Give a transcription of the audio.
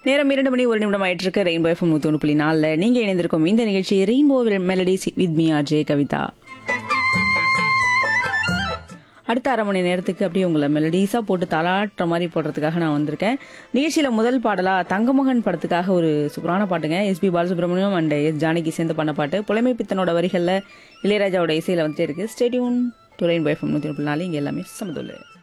நேரம் 2 மணி 1 நிமிடம் ஆயிட்டு இருக்கு. ரெயின்போ எஃப்எம் 101.4 நீங்க இணைந்திருக்கும் இந்த நிகழ்ச்சி rainbow melodies with me RJ Kavitha. அடுத்த அரை மணி நேரத்துக்கு அப்படியே உங்களை மெலடிஸா போட்டு தாளாட்டுற மாதிரி போடுறதுக்காக நான் வந்திருக்கேன். நிகழ்ச்சியில முதல் பாடலா தங்கமகன் படத்துக்காக ஒரு சூப்பரான பாட்டுங்க. SP Balasubramaniam and S Janaki சேர்ந்து பண்ண பாட்டு. புலமை பித்தனோட வரிகள்ல இளையராஜாவோட இசையில வந்துட்டே இருக்கு. Stay tune to rainbow FM 101.4 இங்க எல்லாமே சமதுள்ள.